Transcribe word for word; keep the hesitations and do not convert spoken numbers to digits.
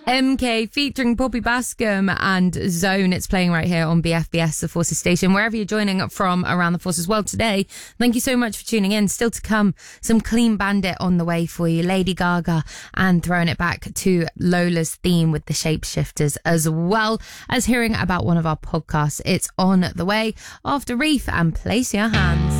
M K featuring Poppy Bascom and Zone. It's playing right here on B F B S, the Forces station, wherever you're joining from around the Forces world today. Thank you so much for tuning in. Still to come, some Clean Bandit on the way for you, Lady Gaga, and throwing it back to Lola's theme with the Shapeshifters, as well as hearing about one of our podcasts. It's on the way after Reef and Place Your Hands.